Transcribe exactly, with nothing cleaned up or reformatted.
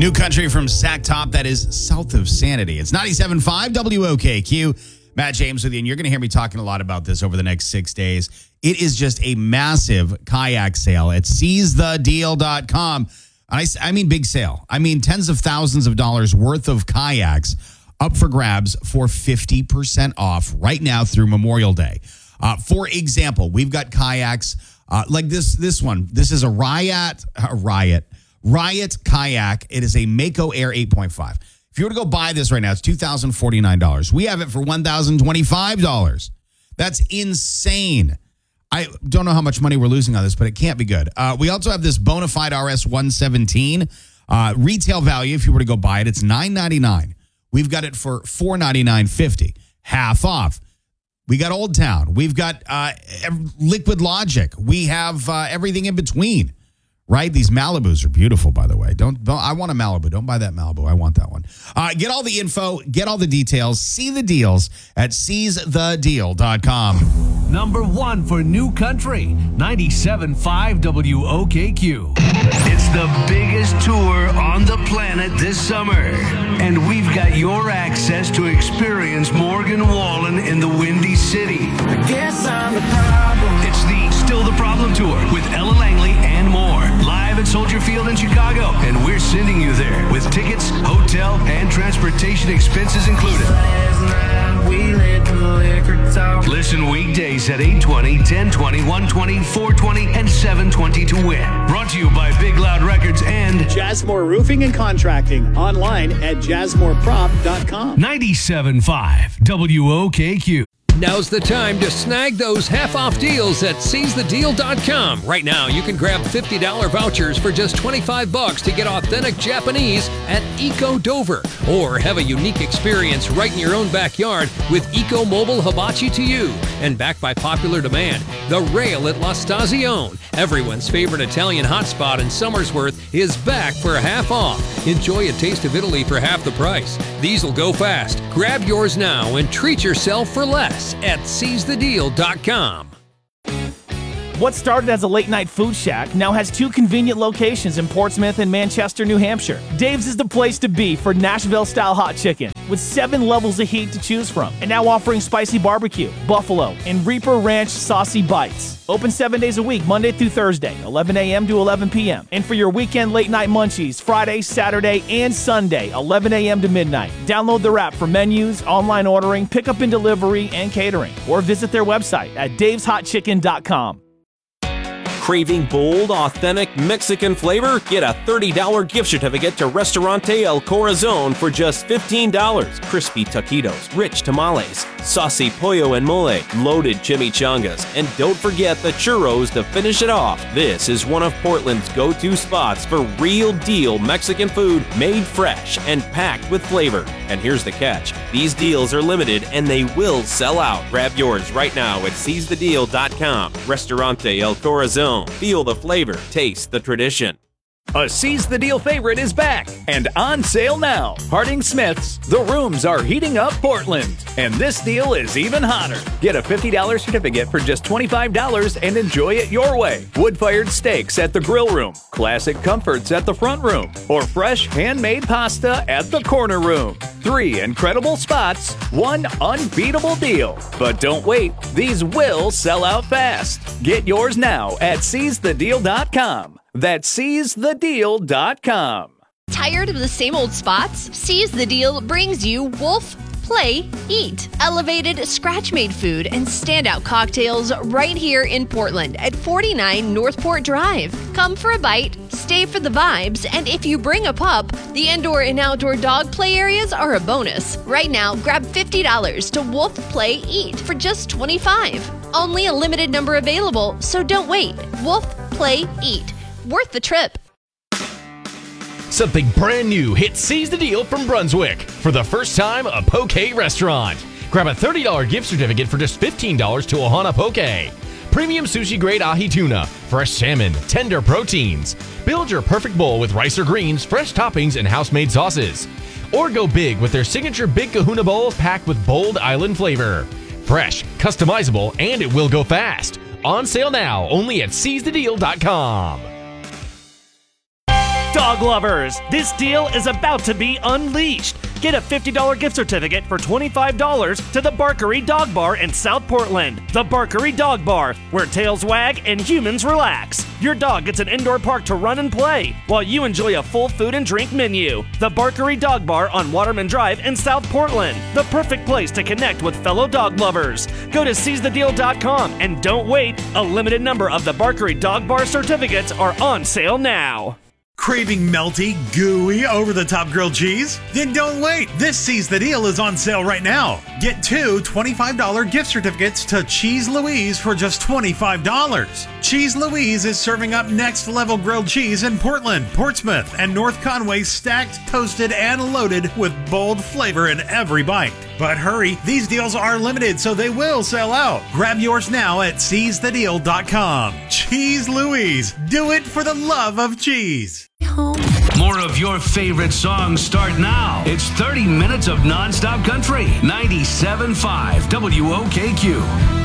New country from Sack Top that is south of Sanity. It's ninety-seven point five W O K Q. Matt James with you, and you're going to hear me talking a lot about this over the next six days. It is just a massive kayak sale at seize the deal dot com. I, I mean big sale. I mean tens of thousands of dollars worth of kayaks up for grabs for fifty percent off right now through Memorial Day. Uh, for example, we've got kayaks uh, like this this one. This is a Riot, a Riot, Riot kayak. It is a Mako Air eight point five. If you were to go buy this right now, it's two thousand forty-nine dollars. We have it for one thousand twenty-five dollars. That's insane. I don't know how much money we're losing on this, but it can't be good. Uh, we also have this Bonafide R S one seventeen. Uh, retail value, if you were to go buy it, it's nine ninety-nine. We've got it for four ninety-nine fifty, half off. We got Old Town. We've got uh, Liquid Logic. We have uh, everything in between, right? These Malibus are beautiful, by the way. Don't, don't I want a Malibu. Don't buy that Malibu. I want that one. Uh, get all the info. Get all the details. See the deals at seize the deal dot com. Number one for New Country, ninety-seven point five W O K Q. It's the biggest tour on the planet this summer, and we've got your access to experience Morgan Wallen in the Windy City. I guess I'm the problem. It's the Still the Problem Tour with Ella Langley and more, live at Soldier Field in Chicago, and we're sending you there with tickets, hotel, and transportation expenses included. We let the liquor talk. Listen weekdays at eight twenty, ten twenty, one twenty, four twenty, and seven twenty to win. Brought to you by Big Loud Records and Jasmore Roofing and Contracting. Online at jasmore prop dot com. ninety-seven point five W O K Q. Now's the time to snag those half-off deals at seize the deal dot com. Right now, you can grab fifty dollars vouchers for just twenty-five bucks to get authentic Japanese at Eco Dover, or have a unique experience right in your own backyard with Eco Mobile Hibachi to you. And backed by popular demand, the Rail at La Stazione, everyone's favorite Italian hotspot in Somersworth, is back for half off. Enjoy a taste of Italy for half the price. These will go fast. Grab yours now and treat yourself for less at seize the deal dot com. What started as a late-night food shack now has two convenient locations in Portsmouth and Manchester, New Hampshire. Dave's is the place to be for Nashville-style hot chicken, with seven levels of heat to choose from, and now offering spicy barbecue, buffalo, and Reaper Ranch saucy bites. Open seven days a week, Monday through Thursday, eleven a.m. to eleven p.m. And for your weekend late-night munchies, Friday, Saturday, and Sunday, eleven a.m. to midnight. Download their app for menus, online ordering, pickup and delivery, and catering. Or visit their website at daves hot chicken dot com. Craving bold, authentic Mexican flavor? Get a thirty dollars gift certificate to Restaurante El Corazon for just fifteen dollars. Crispy taquitos, rich tamales, saucy pollo and mole, loaded chimichangas, and don't forget the churros to finish it off. This is one of Portland's go-to spots for real deal Mexican food made fresh and packed with flavor. And here's the catch. These deals are limited and they will sell out. Grab yours right now at seize the deal dot com. Restaurante El Corazon. Feel the flavor, taste the tradition. A Seize the Deal favorite is back and on sale now. Harding Smith's, the rooms are heating up Portland. And this deal is even hotter. Get a fifty dollars certificate for just twenty-five dollars and enjoy it your way. Wood-fired steaks at the grill room, classic comforts at the front room, or fresh handmade pasta at the corner room. Three incredible spots, one unbeatable deal. But don't wait, these will sell out fast. Get yours now at seize the deal dot com. That's seize the deal dot com. Tired of the same old spots? Seize the Deal brings you Wolf, Play, Eat. Elevated, scratch-made food and standout cocktails right here in Portland at forty-nine Northport Drive. Come for a bite, stay for the vibes, and if you bring a pup, the indoor and outdoor dog play areas are a bonus. Right now, grab fifty dollars to Wolf, Play, Eat for just twenty-five dollars. Only a limited number available, so don't wait. Wolf, Play, Eat. Worth the trip. Something brand new hit Seize the Deal from Brunswick. For the first time, a poke restaurant. Grab a thirty dollars gift certificate for just fifteen dollars to Ohana Poke. Premium sushi grade ahi tuna, fresh salmon, tender proteins. Build your perfect bowl with rice or greens, fresh toppings, and house-made sauces. Or go big with their signature Big Kahuna Bowls packed with bold island flavor. Fresh, customizable, and it will go fast. On sale now, only at seize the deal dot com. Dog lovers, this deal is about to be unleashed. Get a fifty dollars gift certificate for twenty-five dollars to the Barkery Dog Bar in South Portland. The Barkery Dog Bar, where tails wag and humans relax. Your dog gets an indoor park to run and play, while you enjoy a full food and drink menu. The Barkery Dog Bar on Waterman Drive in South Portland. The perfect place to connect with fellow dog lovers. Go to seize the deal dot com and don't wait. A limited number of the Barkery Dog Bar certificates are on sale now. Craving melty, gooey, over-the-top grilled cheese? Then don't wait. This Seize the Deal is on sale right now. Get two twenty-five dollars gift certificates to Cheese Louise for just twenty-five dollars. Cheese Louise is serving up next-level grilled cheese in Portland, Portsmouth, and North Conway, stacked, toasted, and loaded with bold flavor in every bite. But hurry, these deals are limited, so they will sell out. Grab yours now at seize the deal dot com. Cheese Louise. Do it for the love of cheese. More of your favorite songs start now. It's thirty minutes of nonstop country. ninety-seven point five W O K Q.